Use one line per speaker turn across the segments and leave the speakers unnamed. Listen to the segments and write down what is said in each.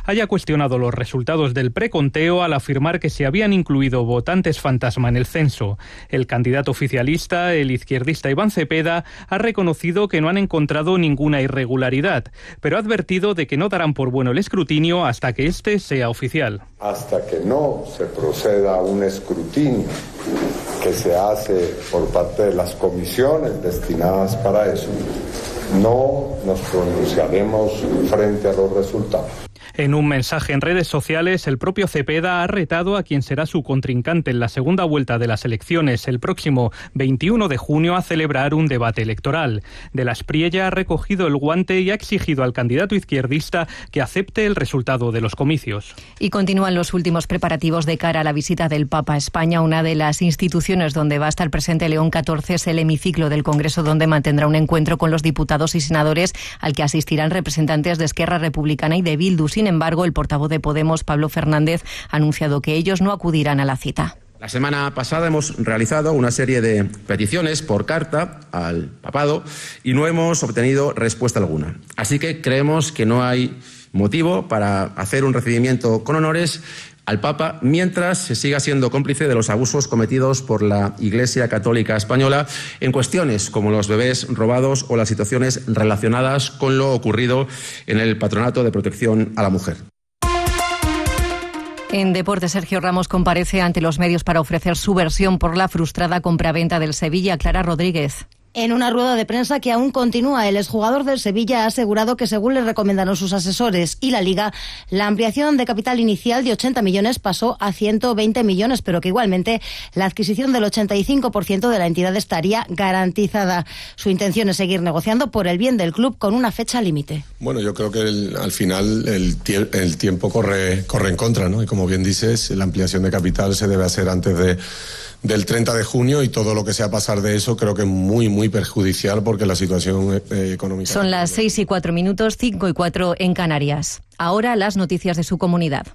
haya cuestionado los resultados del preconteo al afirmar que se habían incluido votantes fantasma en el censo. El candidato oficialista, el izquierdista Iván Cepeda, ha reconocido que no han encontrado ninguna irregularidad, pero ha advertido de que no darán por bueno el escrutinio hasta que este sea oficial.
Hasta que no se proceda a un escrutinio que se hace por parte de las comisiones destinadas para eso, no nos pronunciaremos frente a los resultados.
En un mensaje en redes sociales, el propio Cepeda ha retado a quien será su contrincante en la segunda vuelta de las elecciones el próximo 21 de junio a celebrar un debate electoral. De la Espriella ha recogido el guante y ha exigido al candidato izquierdista que acepte el resultado de los comicios.
Y continúan los últimos preparativos de cara a la visita del Papa a España. Una de las instituciones donde va a estar presente León XIV es el hemiciclo del Congreso, donde mantendrá un encuentro con los diputados y senadores al que asistirán representantes de Esquerra Republicana y de Bildu. Sin embargo, el portavoz de Podemos, Pablo Fernández, ha anunciado que ellos no acudirán a la cita.
La semana pasada hemos realizado una serie de peticiones por carta al papado y no hemos obtenido respuesta alguna. Así que creemos que no hay motivo para hacer un recibimiento con honores al Papa mientras se siga siendo cómplice de los abusos cometidos por la Iglesia Católica Española en cuestiones como los bebés robados o las situaciones relacionadas con lo ocurrido en el Patronato de Protección a la Mujer.
En deporte, Sergio Ramos comparece ante los medios para ofrecer su versión por la frustrada compraventa del Sevilla. Clara Rodríguez.
En una rueda de prensa que aún continúa, el exjugador del Sevilla ha asegurado que, según le recomendaron sus asesores y la Liga, la ampliación de capital inicial de 80 millones pasó a 120 millones, pero que igualmente la adquisición del 85% de la entidad estaría garantizada. Su intención es seguir negociando por el bien del club con una fecha límite.
Bueno, yo creo que al final el tiempo corre en contra, ¿no? Y como bien dices, la ampliación de capital se debe hacer antes del 30 de junio y todo lo que sea pasar de eso creo que es muy perjudicial porque la situación económica...
Son las 6:04, 5:04 en Canarias. Ahora las noticias de su comunidad.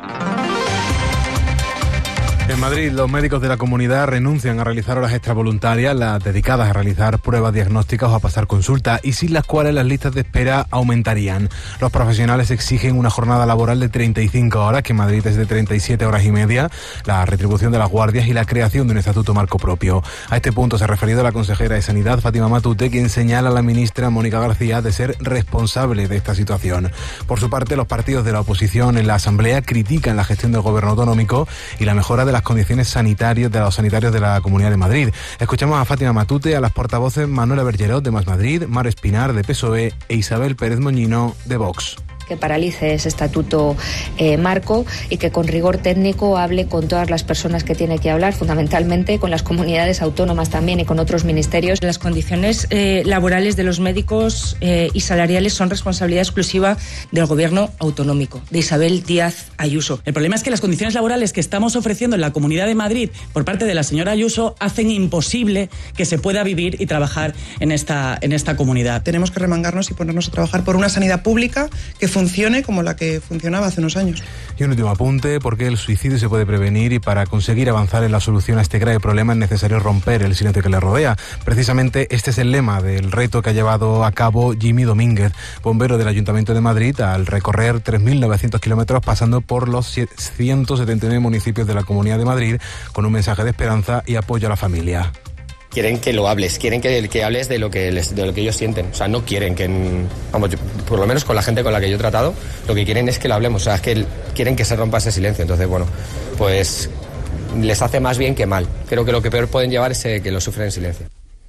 En Madrid, los médicos de la comunidad renuncian a realizar horas extravoluntarias, las dedicadas a realizar pruebas diagnósticas o a pasar consultas, y sin las cuales las listas de espera aumentarían. Los profesionales exigen una jornada laboral de 35 horas, que en Madrid es de 37 horas y media, la retribución de las guardias y la creación de un estatuto marco propio. A este punto se ha referido la consejera de Sanidad, Fátima Matute, quien señala a la ministra Mónica García de ser responsable de esta situación. Por su parte, los partidos de la oposición en la Asamblea critican la gestión del gobierno autonómico y la mejora de las condiciones sanitarias de los sanitarios de la Comunidad de Madrid. Escuchamos a Fátima Matute, a las portavoces Manuela Bergerot de Más Madrid, Mar Espinar de PSOE e Isabel Pérez Moñino de Vox.
Que paralice ese estatuto marco y que con rigor técnico hable con todas las personas que tiene que hablar, fundamentalmente con las comunidades autónomas también y con otros ministerios.
Las condiciones laborales de los médicos y salariales son responsabilidad exclusiva del gobierno autonómico, de Isabel Díaz Ayuso. El problema es que las condiciones laborales que estamos ofreciendo en la Comunidad de Madrid por parte de la señora Ayuso hacen imposible que se pueda vivir y trabajar en esta comunidad.
Tenemos que remangarnos y ponernos a trabajar por una sanidad pública que funcione como la que funcionaba hace unos años.
Y un último apunte, porque el suicidio se puede prevenir y para conseguir avanzar en la solución a este grave problema es necesario romper el silencio que le rodea. Precisamente este es el lema del reto que ha llevado a cabo Jimmy Domínguez, bombero del Ayuntamiento de Madrid, al recorrer 3.900 kilómetros pasando por los 179 municipios de la Comunidad de Madrid con un mensaje de esperanza y apoyo a la familia.
Quieren que lo hables, quieren que hables de lo que ellos sienten. O sea, no quieren que, por lo menos con la gente con la que yo he tratado, lo que quieren es que lo hablemos. O sea, es que quieren que se rompa ese silencio. Entonces, bueno, pues les hace más bien que mal. Creo que lo que peor pueden llevar es que lo sufren en silencio.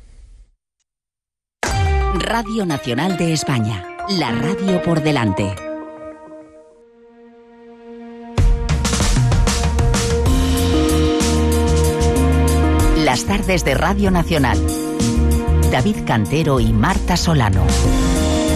Radio Nacional de España, la radio por delante. Las tardes de Radio Nacional. David Cantero y Marta Solano.